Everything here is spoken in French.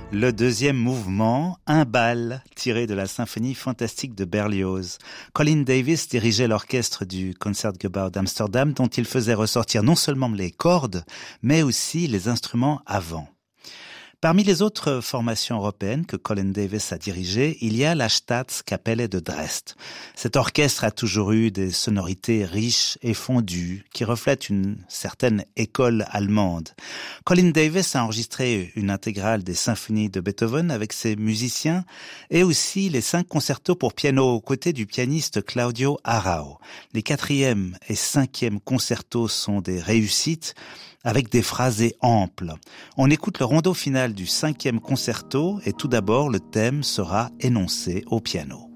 Le deuxième mouvement, un bal, tiré de la symphonie fantastique de Berlioz. Colin Davis dirigeait l'orchestre du Concertgebouw d'Amsterdam dont il faisait ressortir non seulement les cordes, mais aussi les instruments à vent. Parmi les autres formations européennes que Colin Davis a dirigées, il y a la Staatskapelle de Dresde. Cet orchestre a toujours eu des sonorités riches et fondues qui reflètent une certaine école allemande. Colin Davis a enregistré une intégrale des symphonies de Beethoven avec ses musiciens et aussi les 5 concertos pour piano aux côtés du pianiste Claudio Arrau. Les 4e et 5e concertos sont des réussites avec des phrasés amples. On écoute le rondo final du 5e concerto et tout d'abord le thème sera énoncé au piano.